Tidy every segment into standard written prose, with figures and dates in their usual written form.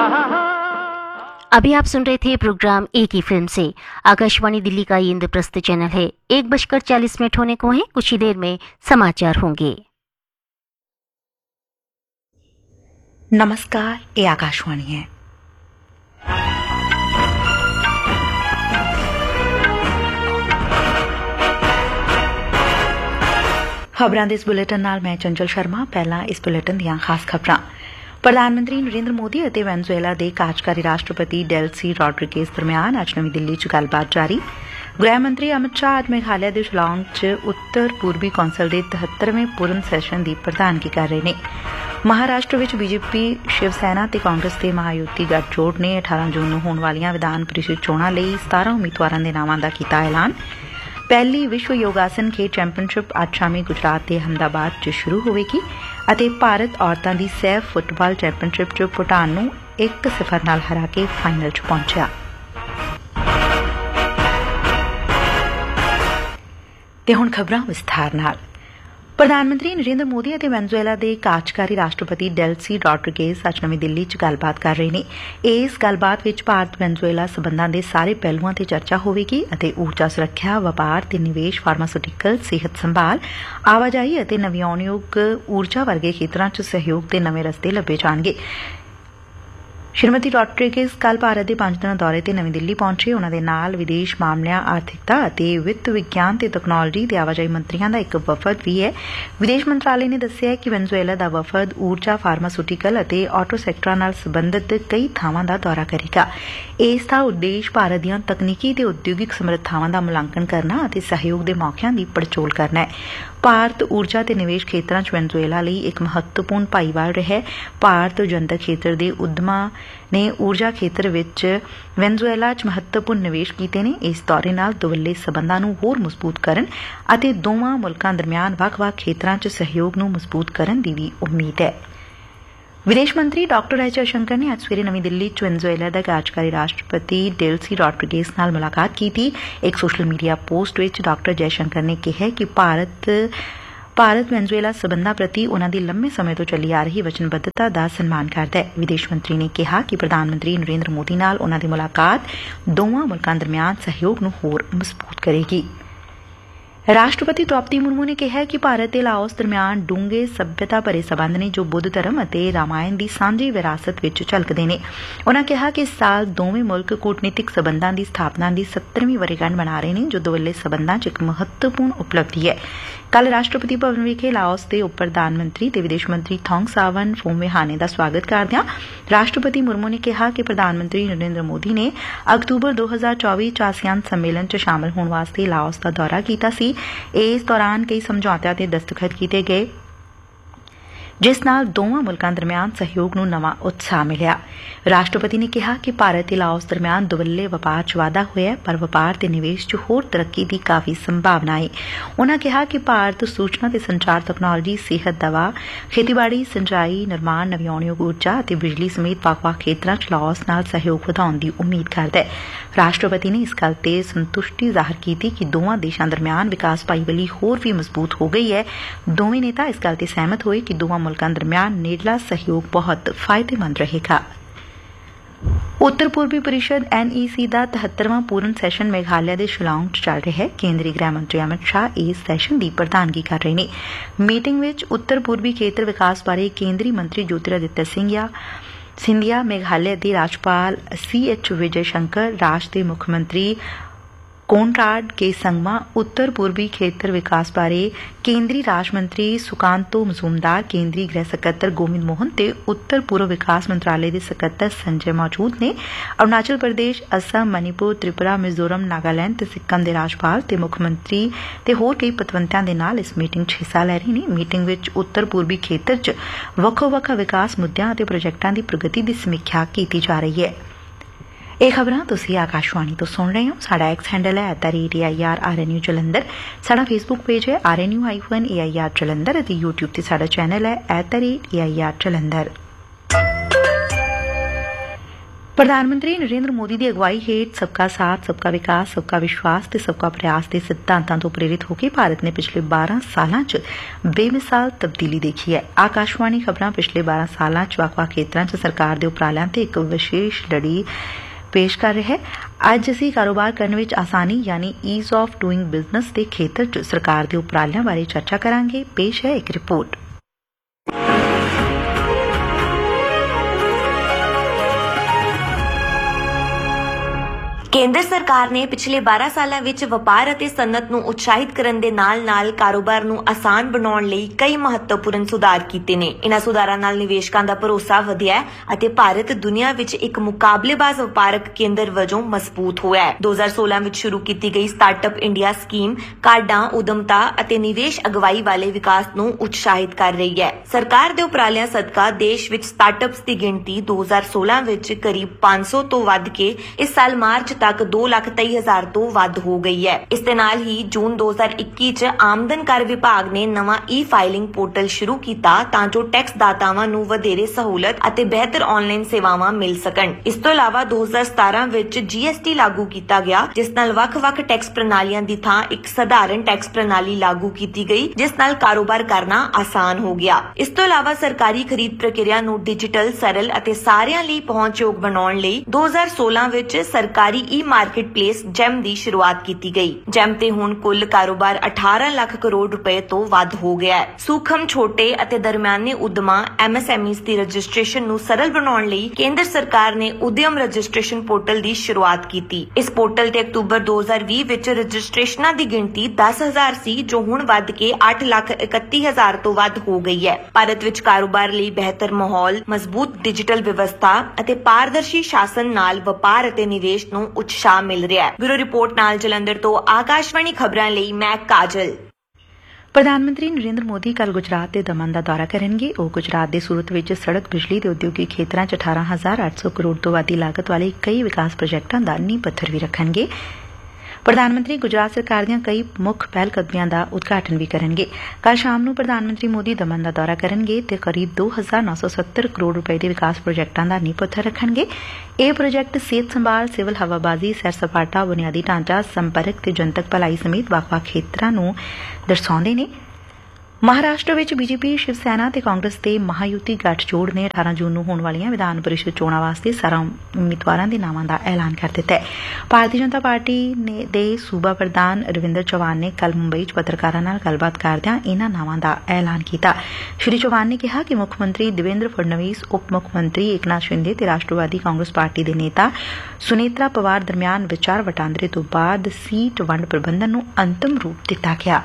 अभी आप सुन रहे थे प्रोग्राम एक ही फिल्म से। आकाशवाणी दिल्ली का ये इंद्रप्रस्थ चैनल है। 1:40 होने को है। कुछ ही देर में समाचार होंगे। नमस्कार, ये आकाशवाणी है। खबरां दे इस बुलेटिन नाल मैं चंचल शर्मा। पहला इस बुलेटिन दीआं खास खबरां। ਪ੍ਰਧਾਨ ਮੰਤਰੀ ਨਰਿੰਦਰ ਮੋਦੀ ਅਤੇ ਵੈਨਜ਼ੂਏਲਾ ਦੇ ਕਾਰਜਕਾਰੀ ਰਾਸ਼ਟਰਪਤੀ ਡੈਲਸੀ ਰੋਡਰੀਗੇਜ਼ ਦਰਮਿਆਨ ਅੱਜ ਨਵੀਂ ਦਿੱਲੀ 'ਚ ਗੱਲਬਾਤ ਜਾਰੀ। ਗ੍ਰਹਿ ਮੰਤਰੀ ਅਮਿਤ ਸ਼ਾਹ ਅੱਜ ਮੇਘਾਲਿਆ ਦੇ ਸ਼ਿਲਾਂਗ 'ਚ ਉੱਤਰ ਪੂਰਬੀ ਕੌਂਸਲ ਦੇ 73ਵੇਂ ਪੂਰਨ ਸੈਸ਼ਨ ਦੀ ਪ੍ਰਧਾਨਗੀ ਕਰ ਰਹੇ ਨੇ। ਮਹਾਰਾਸ਼ਟਰ ਵਿੱਚ ਬੀਜੇਪੀ, ਸ਼ਿਵ ਸੈਨਾ ਤੇ ਕਾਂਗਰਸ ਦੇ ਮਹਾਯੁਤੀ ਗੱਠਜੋੜ ਨੇ 18 ਜੂਨ ਨੂੰ ਹੋਣ ਵਾਲੀਆਂ ਵਿਧਾਨ ਪਰਿਸ਼ਦ ਚੋਣਾਂ ਲਈ 17 ਉਮੀਦਵਾਰਾਂ ਦੇ ਨਾਵਾਂ ਦਾ ਕੀਤਾ ਐਲਾਨ। ਪਹਿਲੀ ਵਿਸ਼ਵ ਯੋਗਾਸਨ ਖੇਡ ਚੈਂਪੀਅਨਸ਼ਿਪ ਅੱਜ ਸ਼ਾਮੀ ਗੁਜਰਾਤ ਦੇ ਅਹਮਦਾਬਾਦ 'ਚ ਸ਼ੁਰੂ ਹੋਵੇਗੀ ਅਤੇ ਭਾਰਤ ਔਰਤਾਂ ਦੀ ਸੈਫ ਫੁੱਟਬਾਲ ਚੈਂਪੀਅਨਸ਼ਿਪ 'ਚ ਭੂਟਾਨ ਨੂੰ 1-0 ਨਾਲ ਹਰਾ ਕੇ ਫਾਈਨਲ 'ਚ ਪਹੁੰਚਿਆ। ਤੇ ਹੁਣ ਖਬਰਾਂ ਵਿਸਥਾਰ ਨਾਲ। ਪ੍ਰਧਾਨ ਮੰਤਰੀ ਨਰਿੰਦਰ ਮੋਦੀ ਅਤੇ ਵੈਨਜ਼ੂਏਲਾ ਦੇ ਕਾਰਜਕਾਰੀ ਰਾਸ਼ਟਰਪਤੀ ਡੈਲਸੀ ਰੋਡਰੀਗੇਜ਼ ਅੱਜ ਨਵੀਂ ਦਿੱਲੀ 'ਚ ਗੱਲਬਾਤ ਕਰ ਰਹੇ ਨੇ। ਇਸ ਗੱਲਬਾਤ ਵਿੱਚ ਭਾਰਤ ਵੈਨਜ਼ੂਏਲਾ ਸਬੰਧਾਂ ਦੇ ਸਾਰੇ ਪਹਿਲੂਆਂ ਤੇ ਚਰਚਾ ਹੋਵੇਗੀ ਅਤੇ ਊਰਜਾ ਸੁਰੱਖਿਆ, ਵਪਾਰ ਤੇ ਨਿਵੇਸ਼, ਫਾਰਮਾਸਿਊਟੀਕਲ, ਸਿਹਤ ਸੰਭਾਲ, ਆਵਾਜਾਈ ਅਤੇ ਨਵਿਆਉਣਯੋਗ ਊਰਜਾ ਵਰਗੇ ਖੇਤਰਾਂ 'ਚ ਸਹਿਯੋਗ ਦੇ ਨਵੇਂ ਰਸਤੇ ਲੱਭੇ ਜਾਣਗੇ। ਸ਼੍ਰੀਮਤੀ ਰੋਡਰੀਗੇਜ਼ ਕੱਲ੍ਹ ਭਾਰਤ ਦੇ 5 ਦਿਨਾਂ ਦੌਰੇ ਤੇ ਨਵੀਂ ਦਿੱਲੀ ਪਹੁੰਚੇ। ਉਨ੍ਹਾਂ ਦੇ ਨਾਲ ਵਿਦੇਸ਼ ਮਾਮਲਿਆਂ, ਆਰਥਿਕਤਾ ਅਤੇ ਵਿੱਤ ਵਿਗਿਆਨ ਤੇ ਤਕਨਾਲੋਜੀ ਤੇ ਆਵਾਜਾਈ ਮੰਤਰੀਆਂ ਦਾ ਇੱਕ ਵਫ਼ਦ ਵੀ ਹੈ। ਵਿਦੇਸ਼ ਮੰਤਰਾਲੇ ਨੇ ਦੱਸਿਆ ਕਿ ਵੈਨਜ਼ੂਏਲਾ ਦਾ ਵਫ਼ਦ ਊਰਜਾ, ਫਾਰਮਾਸਿਊਟੀਕਲ ਅਤੇ ਆਟੋ ਸੈਕਟਰਾਂ ਨਾਲ ਸਬੰਧਤ ਕਈ ਥਾਵਾਂ ਦਾ ਦੌਰਾ ਕਰੇਗਾ। ਇਸ ਦਾ ਉਦੇਸ਼ ਭਾਰਤ ਦੀਆਂ ਤਕਨੀਕੀ ਤੇ ਉਦਯੋਗਿਕ ਸਮਰੱਥਾਵਾਂ ਦਾ ਮੁਲਾਂਕਣ ਕਰਨਾ ਅਤੇ ਸਹਿਯੋਗ ਦੇ ਮੌਕਿਆਂ ਦੀ ਪੜਚੋਲ ਕਰਨਾ ਹੈ। ਭਾਰਤ ਊਰਜਾ ਤੇ ਨਿਵੇਸ਼ ਖੇਤਰਾਂ 'ਚ ਵੈਨਜ਼ੂਏਲਾ ਲਈ ਇੱਕ ਮਹੱਤਵਪੂਰਨ ਭਾਈਵਾਲ ਰਿਹਾ। ਭਾਰਤ ਜਨਤਕ ਖੇਤਰ ਦੇ ਉਦਮਾਂ ਨੇ ਊਰਜਾ ਖੇਤਰ ਵਿੱਚ ਵੈਨਜ਼ੂਏਲਾ 'ਚ ਮਹੱਤਵਪੂਰਨ ਨਿਵੇਸ਼ ਕੀਤੇ ਨੇ। ਇਸ ਦੌਰੇ ਨਾਲ ਦੁਵੱਲੇ ਸਬੰਧਾਂ ਨੂੰ ਹੋਰ ਮਜ਼ਬੂਤ ਕਰਨ ਅਤੇ ਦੋਵਾਂ ਮੁਲਕਾਂ ਦਰਮਿਆਨ ਵੱਖ-ਵੱਖ ਖੇਤਰਾਂ 'ਚ ਸਹਿਯੋਗ ਨੂੰ ਮਜ਼ਬੂਤ ਕਰਨ ਦੀ ਵੀ ਉਮੀਦ ਹੈ। ਵਿਦੇਸ਼ ਮੰਤਰੀ ਡਾ. ਐਸ ਜਯਸ਼ੰਕਰ ਨੇ ਅੱਜ ਸਵੇਰੇ ਨਵੀਂ ਦਿੱਲੀ 'ਚ ਵੈਨਜ਼ੂਏਲਾ ਦਾ ਕਾਰਜਕਾਰੀ ਰਾਸ਼ਟਰਪਤੀ ਡੈਲਸੀ ਰੋਡਰੀਗੇਜ਼ ਨਾਲ ਮੁਲਾਕਾਤ ਕੀਤੀ। ਇੱਕ ਸੋਸ਼ਲ ਮੀਡੀਆ ਪੋਸਟ ਵਿੱਚ ਡਾ. ਜਯਸ਼ੰਕਰ ਨੇ ਕਿਹਾ ਕਿ ਭਾਰਤ ਵੈਨਜ਼ੂਏਲਾ ਸਬੰਧਾਂ ਪ੍ਰਤੀ ਉਨ੍ਹਾਂ ਦੀ ਲੰਮੇ ਸਮੇਂ ਤੋਂ ਚੱਲੀ ਆ ਰਹੀ ਵਚਨਬੱਧਤਾ ਦਾ ਸਨਮਾਨ ਕਰਦਾ ਹੈ। ਵਿਦੇਸ਼ ਮੰਤਰੀ ਨੇ ਕਿਹਾ ਕਿ ਪ੍ਰਧਾਨ ਮੰਤਰੀ ਨਰਿੰਦਰ ਮੋਦੀ ਨਾਲ ਉਨ੍ਹਾਂ ਦੀ ਮੁਲਾਕਾਤ ਦੋਵਾਂ ਮੁਲਕਾਂ ਦਰਮਿਆਨ ਸਹਿਯੋਗ ਨੂੰ ਹੋਰ ਮਜ਼ਬੂਤ ਕਰੇਗੀ। ਰਾਸ਼ਟਰਪਤੀ ਦ੍ਰੌਪਦੀ ਮੁਰਮੂ ਨੇ ਕਿਹਾ ਕਿ ਭਾਰਤ ਤੇ ਲਾਓਸ ਦਰਮਿਆਨ ਡੂੰਘੇ ਸੱਭਿਅਤਾ ਭਰੇ ਸਬੰਧ ਨੇ ਜੋ ਬੁੱਧ ਧਰਮ ਅਤੇ ਰਾਮਾਇਣ ਦੀ ਸਾਂਝੀ ਵਿਰਾਸਤ ਵਿੱਚ ਝਲਕਦੇ ਨੇ। ਉਨ੍ਹਾਂ ਕਿਹਾ ਕਿ ਇਸ ਸਾਲ ਦੋਵੇਂ ਮੁਲਕ ਕੂਟਨੀਤਿਕ ਸਬੰਧਾਂ ਦੀ ਸਥਾਪਨਾ ਦੀ 70ਵੀਂ ਵਰ੍ਹੇਗੰਢ ਮਨਾ ਰਹੇ ਨੇ, ਜੋ ਦੁਵੱਲੇ ਸਬੰਧਾਂ 'ਚ ਇੱਕ ਮਹੱਤਵਪੂਰਨ ਉਪਲਬਧੀ ਹੈ। ਕੱਲ੍ਹ ਰਾਸ਼ਟਰਪਤੀ ਭਵਨ ਵਿਖੇ ਲਾਓਸ ਦੇ ਉਪ ਪ੍ਰਧਾਨ ਮੰਤਰੀ ਤੇ ਵਿਦੇਸ਼ ਮੰਤਰੀ ਥੌਂਗ ਸਾਵਨ ਫੋਮਵੇਹਾਨੇ ਦਾ ਸਵਾਗਤ ਕਰਦਿਆਂ ਰਾਸ਼ਟਰਪਤੀ ਮੁਰਮੂ ਨੇ ਕਿਹਾ ਕਿ ਪ੍ਰਧਾਨ ਮੰਤਰੀ ਨਰਿੰਦਰ ਮੋਦੀ ਨੇ ਅਕਤੂਬਰ 2024 'ਚ ਆਸੀਆਨ ਸੰਮੇਲਨ 'ਚ ਸ਼ਾਮਲ ਹੋਣ ਵਾਸਤੇ ਲਾਓਸ ਦਾ ਦੌਰਾ ਕੀਤਾ ਸੀ। ਇਸ ਦੌਰਾਨ ਕਈ ਸਮਝੌਤਿਆਂ ਤੇ ਦਸਤਖਤ ਕੀਤੇ ਗਏ, ਜਿਸ ਨਾਲ ਦੋਵਾਂ ਮੁਲਕਾਂ ਦਰਮਿਆਨ ਸਹਿਯੋਗ ਨੂੰ ਨਵਾਂ ਉਤਸ਼ਾਹ ਮਿਲਿਆ। ਰਾਸ਼ਟਰਪਤੀ ਨੇ ਕਿਹਾ ਕਿ ਭਾਰਤ ਤੇ ਲਾਓਸ ਦਰਮਿਆਨ ਦੁਵੱਲੇ ਵਪਾਰ 'ਚ ਵਾਧਾ ਹੋਇਆ, ਪਰ ਵਪਾਰ ਤੇ ਨਿਵੇਸ਼ 'ਚ ਹੋਰ ਤਰੱਕੀ ਦੀ ਕਾਫ਼ੀ ਸੰਭਾਵਨਾ ਹੈ। ਉਨ੍ਹਾਂ ਕਿਹਾ ਕਿ ਭਾਰਤ ਸੂਚਨਾ ਤੇ ਸੰਚਾਰ ਤਕਨਾਲੋਜੀ, ਸਿਹਤ, ਦਵਾ, ਖੇਤੀਬਾੜੀ, ਸਿੰਜਾਈ, ਨਿਰਮਾਣ, ਨਵਿਆਉਣਯੋਗ ਊਰਜਾ ਅਤੇ ਬਿਜਲੀ ਸਮੇਤ ਵੱਖ-ਵੱਖ ਖੇਤਰਾਂ 'ਚ ਲਾਓਸ ਨਾਲ ਸਹਿਯੋਗ ਵਧਾਉਣ ਦੀ ਉਮੀਦ ਕਰਦਾ ਹੈ। ਰਾਸ਼ਟਰਪਤੀ ਨੇ ਇਸ ਗੱਲ ਤੇ ਸੰਤੁਸ਼ਟੀ ਜ਼ਾਹਰ ਕੀਤੀ ਕਿ ਦੋਵਾਂ ਦੇਸ਼ਾਂ ਦਰਮਿਆਨ ਵਿਕਾਸ ਭਾਈਵਾਲੀ ਹੋਰ ਵੀ ਮਜ਼ਬੂਤ ਹੋ ਗਈ ਹੈ। ਦੋਵੇਂ ਨੇਤਾ ਇਸ ਗੱਲ ਤੇ ਸਹਿਮਤ ਹੋਏ ਕਿ ਦੋਵਾਂ ਮੁਲਕਾਂ ਦਰਮਿਆਨ ਨੇੜਲਾ ਸਹਿਯੋਗ ਬਹੁਤ ਫਾਇਦੇਮੰਦ ਰਹੇਗਾ। ਉੱਤਰ ਪੂਰਬੀ ਪਰਿਸ਼ਦ NEC ਦਾ 73ਵਾਂ ਪੂਰਨ ਸੈਸ਼ਨ ਮੇਘਾਲਿਆ ਦੇ ਸ਼ਿਲਾਂਗ 'ਚ ਚੱਲ ਰਿਹਾ ਹੈ। ਕੇਂਦਰੀ ਗ੍ਰਹਿ ਮੰਤਰੀ ਅਮਿਤ ਸ਼ਾਹ ਇਸ ਸੈਸ਼ਨ ਦੀ ਪ੍ਰਧਾਨਗੀ ਕਰ ਰਹੇ ਨੇ। ਮੀਟਿੰਗ ਵਿੱਚ ਉੱਤਰ ਪੂਰਬੀ ਖੇਤਰ ਵਿਕਾਸ ਬਾਰੇ ਕੇਂਦਰੀ ਮੰਤਰੀ ਜੋਤਿਰਾਦਿੱਤਿਆ ਸਿੰਧੀਆ, ਮੇਘਾਲਿਆ ਦੇ ਰਾਜਪਾਲ CH ਵਿਜੇ ਸ਼ੰਕਰ, ਰਾਜ ਦੇ ਮੁੱਖ ਮੰਤਰੀ ਕੋਨਰਾਡ ਕੇ ਸੰਗਮਾ, ਉੱਤਰ ਪੂਰਬੀ ਖੇਤਰ ਵਿਕਾਸ ਬਾਰੇ ਕੇਂਦਰੀ ਰਾਜ ਮੰਤਰੀ ਸੁਕਾਂਤੋ ਮਜ਼ੂਮਦਾਰ, ਕੇਂਦਰੀ ਗ੍ਰਹਿ ਸਕੱਤਰ ਗੋਵਿੰਦ ਮੋਹਨ ਤੇ ਉੱਤਰ ਪੂਰਬ ਵਿਕਾਸ ਮੰਤਰਾਲੇ ਦੇ ਸਕੱਤਰ ਸੰਜੇ ਮੌਜੂਦ ਨੇ। ਅਰੁਣਾਚਲ ਪ੍ਰਦੇਸ਼, ਅਸਮ, ਮਨੀਪੁਰ, ਤ੍ਰਿਪੁਰਾ, ਮਿਜ਼ੋਰਮ, ਨਾਗਾਲੈਂਡ ਤੇ ਸਿੱਕਮ ਦੇ ਰਾਜਪਾਲ ਤੇ ਮੁੱਖ ਮੰਤਰੀ ਤੇ ਹੋਰ ਕਈ ਪਤਵੰਤਿਆਂ ਦੇ ਨਾਲ ਇਸ ਮੀਟਿੰਗ 'ਚ ਹਿੱਸਾ ਲੈ ਰਹੇ ਨੇ। ਮੀਟਿੰਗ ਵਿੱਚ ਉੱਤਰ ਪੂਰਬੀ ਖੇਤਰ 'ਚ ਵੱਖੋ-ਵੱਖ ਵਿਕਾਸ ਮੁੱਦਿਆਂ ਅਤੇ ਪ੍ਰੋਜੈਕਟਾਂ ਦੀ ਪ੍ਰਗਤੀ ਦੀ ਸਮੀਖਿਆ ਕੀਤੀ ਜਾ ਰਹੀ ਹੈ। ਇਹ ਖਬਰਾਂ ਤੁਸੀਂ ਆਕਾਸ਼ਵਾਣੀ ਤੋਂ ਸੁਣ ਰਹੇ ਹੋ। ਸਾਡਾ ਐਕਸ ਹੈਂਡਲ ਹੈ @AIRRNU ਜਲੰਧਰ, ਸਾਡਾ ਫੇਸਬੁੱਕ ਪੇਜ ਹੈ RNU-AIR ਜਲੰਧਰ ਅਤੇ YouTube ਤੇ ਸਾਡਾ ਚੈਨਲ ਹੈ @AIR ਜਲੰਧਰ। ਪ੍ਰਧਾਨ ਮੰਤਰੀ ਨਰਿੰਦਰ ਮੋਦੀ ਦੀ ਅਗਵਾਈ ਹੇਠ ਸਬਕਾ ਸਾਥ, ਸਬਕਾ ਵਿਕਾਸ, ਸਬਕਾ ਵਿਸ਼ਵਾਸ ਤੇ ਸਬਕਾ ਪ੍ਰਯਾਸ ਦੇ ਸਿਧਾਂਤਾਂ ਤੋਂ ਪ੍ਰੇਰਿਤ ਹੋ ਕੇ ਭਾਰਤ ਨੇ ਪਿਛਲੇ 12 ਸਾਲਾਂ 'ਚ ਬੇਮਿਸਾਲ ਤਬਦੀਲੀ ਦੇਖੀ ਹੈ। ਆਕਾਸ਼ਵਾਣੀ ਖਬਰਾਂ ਪਿਛਲੇ 12 ਸਾਲਾਂ 'ਚ ਵੱਖ-ਵੱਖ ਖੇਤਰਾਂ 'ਚ ਸਰਕਾਰ ਦੇ ਉਪਰਾਲਿਆਂ ਤੇ ਇੱਕ ਵਿਸ਼ੇਸ਼ ਲੜੀ ਪੇਸ਼ ਕਰ ਰਿਹਾ ਹੈ। ਅੱਜ ਅਸੀਂ ਕਾਰੋਬਾਰ ਕਰਨ ਵਿੱਚ ਆਸਾਨੀ ਯਾਨੀ ਈਜ਼ ਆਫ ਡੂਇੰਗ ਬਿਜ਼ਨਸ ਦੇ ਖੇਤਰ 'ਚ ਸਰਕਾਰ ਦੇ ਉਪਰਾਲਿਆਂ ਬਾਰੇ ਚਰਚਾ ਕਰਾਂਗੇ। ਪੇਸ਼ ਹੈ ਇੱਕ ਰਿਪੋਰਟ। ਕੇਂਦਰ ਸਰਕਾਰ ਨੇ ਪਿਛਲੇ 12 ਸਾਲਾਂ ਵਿੱਚ ਵਪਾਰ ਅਤੇ ਸਨਅਤ ਨੂੰ ਉਤਸ਼ਾਹਿਤ ਕਰਨ ਦੇ ਨਾਲ-ਨਾਲ ਕਾਰੋਬਾਰ ਨੂੰ ਆਸਾਨ ਬਣਾਉਣ ਲਈ ਕਈ ਮਹੱਤਵਪੂਰਨ ਸੁਧਾਰ ਕੀਤੇ ਨੇ। ਇਨ੍ਹਾਂ ਸੁਧਾਰਾਂ ਨਾਲ ਨਿਵੇਸ਼ਕਾਂ ਦਾ ਭਰੋਸਾ ਵਧਿਆ ਅਤੇ ਭਾਰਤ ਦੁਨੀਆ ਵਿੱਚ ਇੱਕ ਮੁਕਾਬਲੇਬਾਜ਼ ਵਪਾਰਕ ਕੇਂਦਰ ਵਜੋਂ ਮਜ਼ਬੂਤ ਹੋਇਆ ਹੈ। 2016 ਵਿੱਚ ਸ਼ੁਰੂ ਕੀਤੀ ਗਈ ਸਟਾਰਟਅਪ ਇੰਡੀਆ ਸਕੀਮ ਕਾਢਾਂ, ਉਦਮਤਾ ਅਤੇ ਨਿਵੇਸ਼ ਅਗਵਾਈ ਵਾਲੇ ਵਿਕਾਸ ਨੂੰ ਉਤਸ਼ਾਹਿਤ ਕਰ ਰਹੀ ਹੈ। ਸਰਕਾਰ ਦੇ ਉਪਰਾਲਿਆਂ ਸਦਕਾ ਦੇਸ਼ ਵਿੱਚ ਸਟਾਰਟਅਪਸ ਦੀ ਗਿਣਤੀ 2016 ਵਿੱਚ ਕਰੀਬ 500 ਤੋਂ ਵੱਧ ਕੇ ਇਸ ਸਾਲ ਮਾਰਚ ਤੱਕ 2,23,000 ਤੋਂ ਵੱਧ ਹੋ ਗਈ ਹੈ। ਇਸ ਦੇ ਨਾਲ ਹੀ ਜੂਨ 2021 ਚ ਆਮਦਨ ਕਰ ਵਿਭਾਗ ਨੇ ਨਵਾਂ ਈ-ਫਾਈਲਿੰਗ ਪੋਰਟਲ ਸ਼ੁਰੂ ਕੀਤਾ ਤਾਂ ਜੋ ਟੈਕਸ ਦਾਤਾਵਾਂ ਨੂੰ ਵਧੇਰੇ ਸਹੂਲਤ ਅਤੇ ਬਿਹਤਰ ਆਨਲਾਈਨ ਸੇਵਾਵਾਂ ਮਿਲ ਸਕਣ। ਇਸ ਤੋਂ ਇਲਾਵਾ 2017 ਵਿੱਚ GST ਲਾਗੂ ਕੀਤਾ ਗਿਆ, ਜਿਸ ਨਾਲ ਵੱਖ-ਵੱਖ ਟੈਕਸ ਪ੍ਰਣਾਲੀਆਂ ਦੀ ਥਾਂ ਇੱਕ ਸਧਾਰਨ ਟੈਕਸ ਪ੍ਰਣਾਲੀ ਲਾਗੂ ਕੀਤੀ ਗਈ, ਜਿਸ ਨਾਲ ਕਾਰੋਬਾਰ ਕਰਨਾ ਆਸਾਨ ਹੋ ਗਿਆ। ਇਸ ਤੋਂ ਇਲਾਵਾ ਸਰਕਾਰੀ ਖਰੀਦ ਪ੍ਰਕਿਰਿਆ ਨੂੰ ਡਿਜੀਟਲ, ਸਰਲ ਅਤੇ ਸਾਰਿਆਂ ਲਈ ਪਹੁੰਚਯੋਗ ਬਣਾਉਣ ਲਈ 2016 ਵਿੱਚ ਸਰਕਾਰੀ ਮਾਰਕੀਟ ਪਲੇਸ ਜੈਮ ਦੀ ਸ਼ੁਰੂਆਤ ਕੀਤੀ ਗਈ। ਜੈਮ ਤੇ ਹੁਣ ਕੁੱਲ ਕਾਰੋਬਾਰ 18 ਲੱਖ ਕਰੋੜ ਰੁਪਏ ਤੋਂ ਵੱਧ ਹੋ ਗਿਆ ਹੈ। ਸੂਖਮ, ਛੋਟੇ ਅਤੇ ਦਰਮਿਆਨੇ ਉਦਮਾਂ MSMEs ਦੀ ਰਜਿਸਟ੍ਰੇਸ਼ਨ ਨੂੰ ਸਰਲ ਬਣਾਉਣ ਲਈ ਕੇਂਦਰ ਸਰਕਾਰ ਨੇ ਉਦਯਮ ਰਜਿਸਟ੍ਰੇਸ਼ਨ ਪੋਰਟਲ ਦੀ ਸ਼ੁਰੂਆਤ ਕੀਤੀ। ਇਸ ਪੋਰਟਲ ਤੇ ਅਕਤੂਬਰ 2020 ਵਿੱਚ ਰਜਿਸਟ੍ਰੇਸ਼ਨਾਂ ਦੀ ਗਿਣਤੀ 10,000 ਸੀ, ਜੋ ਹੁਣ ਵੱਧ ਕੇ 8,31,000 ਤੋਂ ਵੱਧ ਹੋ ਗਈ ਹੈ। ਭਾਰਤ ਵਿੱਚ ਕਾਰੋਬਾਰ ਲਈ ਬਿਹਤਰ ਮਾਹੌਲ, ਮਜ਼ਬੂਤ ਡਿਜੀਟਲ ਵਿਵਸਥਾ ਅਤੇ ਪਾਰਦਰਸ਼ੀ ਸ਼ਾਸਨ ਨਾਲ ਵਪਾਰ ਅਤੇ ਨਿਵੇਸ਼ ਨੂੰ ਉਤਸ਼ਾਹ ਮਿਲ ਰਿਹਾ ਹੈ। ਬਿਊਰੋ ਰਿਪੋਰਟ ਨਾਲ ਜਲੰਧਰ ਤੋਂ ਆਕਾਸ਼ਵਾਣੀ ਖਬਰਾਂ ਲਈ ਮੈਂ ਕਾਜਲ। ਪ੍ਰਧਾਨ ਮੰਤਰੀ ਨਰਿੰਦਰ ਮੋਦੀ ਕੱਲ੍ਹ ਗੁਜਰਾਤ ਦੇ ਦਮਨ ਦਾ ਦੌਰਾ ਕਰਨਗੇ। ਉਹ ਗੁਜਰਾਤ ਦੇ ਸੂਰਤ ਵਿੱਚ ਸੜਕ, ਬਿਜਲੀ ਤੇ ਉਦਯੋਗਿਕ ਖੇਤਰਾਂ 'ਚ 18,800 ਕਰੋੜ ਤੋਂ ਵੱਧ ਦੀ ਲਾਗਤ ਵਾਲੇ ਕਈ ਵਿਕਾਸ ਪ੍ਰੋਜੈਕਟਾਂ ਦਾ ਨੀਂਹ ਪੱਥਰ ਵੀ ਰੱਖਣਗੇ। ਪ੍ਰਧਾਨ ਮੰਤਰੀ ਗੁਜਰਾਤ ਸਰਕਾਰ ਦੀਆਂ ਕਈ ਮੁੱਖ ਪਹਿਲ ਕਦਮੀਆਂ ਦਾ ਉਦਘਾਟਨ ਵੀ ਕਰਨਗੇ। ਕੱਲ੍ਹ ਸ਼ਾਮ ਨੂੰ ਪ੍ਰਧਾਨ ਮੰਤਰੀ ਮੋਦੀ ਦਮਨ ਦਾ ਦੌਰਾ ਕਰਨਗੇ ਤੇ ਕਰੀਬ 2,970 ਕਰੋੜ ਰੁਪਏ ਦੇ ਵਿਕਾਸ ਪ੍ਰੋਜੈਕਟਾਂ ਦਾ ਨੀਂਹ ਪੱਥਰ ਰੱਖਣਗੇ। ਇਹ ਪ੍ਰੋਜੈਕਟ ਸਿਹਤ ਸੰਭਾਲ, ਸਿਵਲ ਹਵਾਬਾਜ਼ੀ, ਸੈਰ ਸਪਾਟਾ, ਬੁਨਿਆਦੀ ਢਾਂਚਾ, ਸੰਪਰਕ ਤੇ ਜਨਤਕ ਭਲਾਈ ਸਮੇਤ ਵੱਖ-ਵੱਖ ਖੇਤਰਾਂ ਨੂੰ ਦਰਸਾਉਂਦੇ ਨੇ। ਮਹਾਰਾਸ਼ਟਰ ਵਿੱਚ ਬੀਜੇਪੀ, ਸ਼ਿਵ ਸੈਨਾ ਤੇ ਕਾਂਗਰਸ ਦੇ ਮਹਾਯੁਤੀ ਗੱਠਜੋੜ ਨੇ 18 ਜੂਨ ਨੂੰ ਹੋਣ ਵਾਲੀਆਂ ਵਿਧਾਨ ਪਰਿਸ਼ਦ ਚੋਣਾਂ ਵਾਸਤੇ 17 ਉਮੀਦਵਾਰਾਂ ਦੇ ਨਾਵਾਂ ਦਾ ਐਲਾਨ ਕਰ ਦਿੱਤਾ ਹੈ। ਭਾਰਤੀ ਜਨਤਾ ਪਾਰਟੀ ਦੇ ਸੂਬਾ ਪ੍ਰਧਾਨ ਰਵਿੰਦਰ ਚੌਹਾਨ ਨੇ ਕੱਲ੍ਹ ਮੁੰਬਈ 'ਚ ਪੱਤਰਕਾਰਾਂ ਨਾਲ ਗੱਲਬਾਤ ਕਰਦਿਆਂ ਇਨ੍ਹਾਂ ਨਾਵਾਂ ਦਾ ਐਲਾਨ ਕੀਤਾ। ਸ਼੍ਰੀ ਚੌਹਾਨ ਨੇ ਕਿਹਾ ਕਿ ਮੁੱਖ ਮੰਤਰੀ ਦੇਵੇਂਦਰ ਫਡਨਵੀਸ, ਉਪ ਮੁੱਖ ਮੰਤਰੀ ਏਕਨਾਥ ਸ਼ਿੰਦੇ ਤੇ ਰਾਸ਼ਟਰਵਾਦੀ ਕਾਂਗਰਸ ਪਾਰਟੀ ਦੇ ਨੇਤਾ ਸੁਨੇਤਰਾ ਪਵਾਰ ਦਰਮਿਆਨ ਵਿਚਾਰ ਵਟਾਂਦਰੇ ਤੋਂ ਬਾਅਦ ਸੀਟ ਵੰਡ ਪ੍ਰਬੰਧਨ ਨੂੰ ਅੰਤਿਮ ਰੂਪ ਦਿੱਤਾ ਗਿਆ।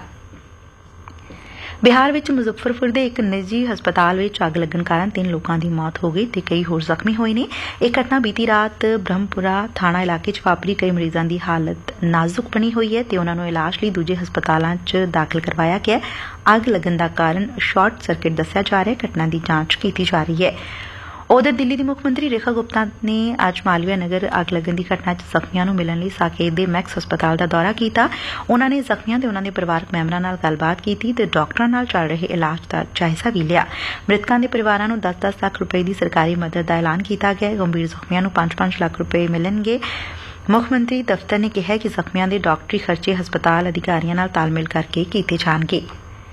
ਬਿਹਾਰ ਵਿੱਚ ਮੁਜ਼ੱਫਰਪੁਰ ਦੇ ਇੱਕ ਨਿੱਜੀ ਹਸਪਤਾਲ ਵਿੱਚ ਅੱਗ ਲੱਗਣ ਕਾਰਨ 3 ਲੋਕਾਂ ਦੀ ਮੌਤ ਹੋ ਗਈ ਤੇ ਕਈ ਹੋਰ ਜ਼ਖਮੀ ਹੋਏ ਨੇ। ਇਹ ਘਟਨਾ ਬੀਤੀ ਰਾਤ ਬ੍ਰਹਮਪੁਰਾ ਥਾਣਾ ਇਲਾਕੇ 'ਚ ਵਾਪਰੀ। ਕਈ ਮਰੀਜ਼ਾਂ ਦੀ ਹਾਲਤ ਨਾਜ਼ੁਕ ਬਣੀ ਹੋਈ ਹੈ ਤੇ ਉਨ੍ਹਾਂ ਨੂੰ ਇਲਾਜ ਲਈ ਦੂਜੇ ਹਸਪਤਾਲਾਂ 'ਚ ਦਾਖਲ ਕਰਵਾਇਆ ਗਿਆ। ਅੱਗ ਲੱਗਣ ਦਾ ਕਾਰਨ ਸ਼ਾਰਟ ਸਰਕਟ ਦੱਸਿਆ ਜਾ ਰਿਹਾ ਹੈ। ਘਟਨਾ ਦੀ ਜਾਂਚ ਕੀਤੀ ਜਾ ਰਹੀ ਹੈ। ਉਧਰ ਦਿੱਲੀ ਦੀ ਮੁੱਖ ਮੰਤਰੀ ਰੇਖਾ ਗੁਪਤਾ ਨੇ ਅੱਜ ਮਾਲਵੀਆ ਨਗਰ ਅੱਗ ਲੱਗਣ ਦੀ ਘਟਨਾ 'ਚ ਜ਼ਖਮੀਆਂ ਨੂੰ ਮਿਲਣ ਲਈ ਸਾਕੇਤ ਦੇ ਮੈਕਸ ਹਸਪਤਾਲ ਦਾ ਦੌਰਾ ਕੀਤਾ। ਉਨ੍ਹਾਂ ਨੇ ਜ਼ਖਮੀਆਂ ਤੇ ਉਨ੍ਹਾਂ ਦੇ ਪਰਿਵਾਰਕ ਮੈਂਬਰਾਂ ਨਾਲ ਗੱਲਬਾਤ ਕੀਤੀ ਤੇ ਡਾਕਟਰਾਂ ਨਾਲ ਚੱਲ ਰਹੇ ਇਲਾਜ ਦਾ ਜਾਇਜ਼ਾ ਵੀ ਲਿਆ। ਮ੍ਰਿਤਕਾਂ ਦੇ ਪਰਿਵਾਰਾਂ ਨੂੰ 10-10 ਲੱਖ ਰੁਪਏ ਦੀ ਸਰਕਾਰੀ ਮਦਦ ਦਾ ਐਲਾਨ ਕੀਤਾ ਗਿਆ। ਗੰਭੀਰ ਜ਼ਖਮੀਆਂ ਨੂੰ 5-5 ਲੱਖ ਰੁਪਏ ਮਿਲਣਗੇ। ਮੁੱਖ ਮੰਤਰੀ ਦਫ਼ਤਰ ਨੇ ਕਿਹਾ ਕਿ ਜ਼ਖਮੀਆਂ ਦੇ ਡਾਕਟਰੀ ਖਰਚੇ ਹਸਪਤਾਲ ਅਧਿਕਾਰੀਆਂ ਨਾਲ ਤਾਲਮੇਲ ਕਰਕੇ ਕੀਤੇ ਜਾਣਗੇ।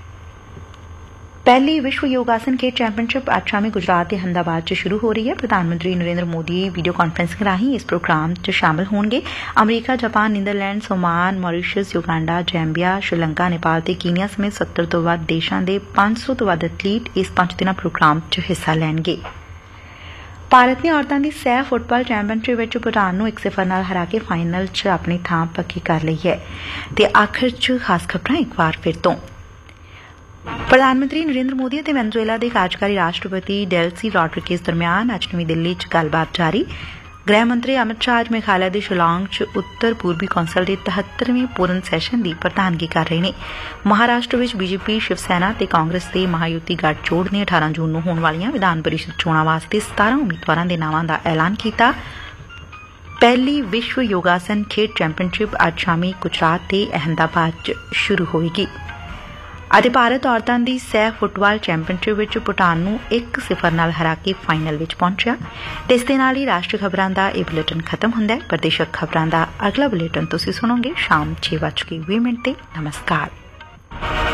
ਪਹਿਲੀ ਵਿਸ਼ਵ ਯੋਗਾਸਨ ਖੇਡ ਚੈਂਪੀਅਨਸ਼ਿਪ ਅੱਜ ਸ਼ਾਮੀ ਗੁਜਰਾਤ ਦੇ ਅਹਿਮਦਾਬਾਦ 'ਚ ਸ਼ੁਰੂ ਹੋ ਰਹੀ ਹੈ। ਪ੍ਰਧਾਨ ਮੰਤਰੀ ਨਰਿੰਦਰ ਮੋਦੀ ਵੀਡੀਓ ਕਾਨਫਰੰਸਿੰਗ ਰਾਹੀਂ ਇਸ ਪ੍ਰੋਗਰਾਮ 'ਚ ਸ਼ਾਮਲ ਹੋਣਗੇ। America, Japan, Netherlands, Oman, Mauritius, Uganda, Zambia, Sri Lanka, Nepal ਤੇ ਕੀਨੀਆ ਸਮੇਤ 70 ਤੋਂ ਵੱਧ ਦੇਸ਼ਾਂ ਦੇ 500 ਤੋਂ ਵੱਧ ਐਥਲੀਟ ਇਸ 5 ਦਿਨਾਂ ਪ੍ਰੋਗਰਾਮ 'ਚ ਹਿੱਸਾ ਲੈਣਗੇ। ਭਾਰਤ ਨੇ ਔਰਤਾਂ ਦੀ ਸਹਿ ਫੁੱਟਬਾਲ ਚੈਂਪੀਅਨਸ਼ਿਪ ਵਿੱਚ ਭੂਟਾਨ ਨੂੰ 1-0 ਨਾਲ ਹਰਾ ਕੇ ਫਾਈਨਲ 'ਚ ਆਪਣੀ ਥਾਂ ਪੱਕੀ ਕਰ ਲਈ ਹੈ। ਤੇ ਆਖਰ 'ਚ ਖਾਸ ਖਬਰਾਂ ਇੱਕ ਵਾਰ ਫਿਰ ਤੋਂ। ਪ੍ਰਧਾਨ ਮੰਤਰੀ ਨਰਿੰਦਰ ਮੋਦੀ ਅਤੇ ਵੈਨਜ਼ੂਏਲਾ ਦੇ ਕਾਰਜਕਾਰੀ ਰਾਸ਼ਟਰਪਤੀ ਡੈਲਸੀ ਰੋਡਰਿਗੇਜ਼ ਦਰਮਿਆਨ ਅੱਜ ਨਵੀਂ ਦਿੱਲੀ 'ਚ ਗੱਲਬਾਤ ਜਾਰੀ। ਗ੍ਰਹਿ ਮੰਤਰੀ ਅਮਿਤ ਸ਼ਾਹ ਅੱਜ ਮੇਘਾਲਿਆ ਦੇ ਸ਼ਿਲਾਂਗ 'ਚ ਉੱਤਰ ਪੂਰਬੀ ਕੌਂਸਲ ਦੇ 73ਵੇਂ ਪੂਰਨ ਸੈਸ਼ਨ ਦੀ ਪ੍ਰਧਾਨਗੀ ਕਰ ਰਹੇ ਨੇ। ਮਹਾਰਾਸ਼ਟਰ ਵਿੱਚ ਬੀਜੇਪੀ, ਸ਼ਿਵ ਸੈਨਾ ਤੇ ਕਾਂਗਰਸ ਦੇ ਮਹਾਯੁਤੀ ਗੱਠਜੋੜ ਨੇ 18 ਜੂਨ ਨੂੰ ਹੋਣ ਵਾਲੀਆਂ ਵਿਧਾਨ ਪਰਿਸ਼ਦ ਚੋਣਾਂ ਵਾਸਤੇ 17 ਉਮੀਦਵਾਰਾਂ ਦੇ ਨਾਵਾਂ ਦਾ ਐਲਾਨ ਕੀਤਾ। ਪਹਿਲੀ ਵਿਸ਼ਵ ਯੋਗਾਸਨ ਖੇਡ ਚੈਂਪੀਅਨਸ਼ਿਪ ਅੱਜ ਸ਼ਾਮੀ ਗੁਜਰਾਤ ਦੇ ਅਹਿਮਦਾਬਾਦ 'ਚ ਸ਼ੁਰੂ ਹੋਵੇਗੀ। ਅਤੇ ਭਾਰਤ ਔਰਤਾਂ ਦੀ ਸਹਿ ਫੁੱਟਬਾਲ ਚੈਂਪੀਅਨਸ਼ਿਪ ਵਿੱਚ ਭੂਟਾਨ ਨੂੰ 1-0 ਨਾਲ ਹਰਾ ਕੇ ਫਾਈਨਲ ਵਿੱਚ ਪਹੁੰਚਿਆ। ਤੇ ਇਸ ਦੇ ਨਾਲ ਹੀ ਰਾਸ਼ਟਰੀ ਖਬਰਾਂ ਦਾ ਇਹ ਬੁਲੇਟਿਨ ਖਤਮ ਹੁੰਦਾ ਹੈ। ਪ੍ਰਦੇਸ਼ਕ ਖਬਰਾਂ ਦਾ ਅਗਲਾ ਬੁਲੇਟਿਨ ਤੁਸੀਂ ਸੁਣੋਗੇ ਸ਼ਾਮ 6:20 ਤੇ। ਨਮਸਕਾਰ।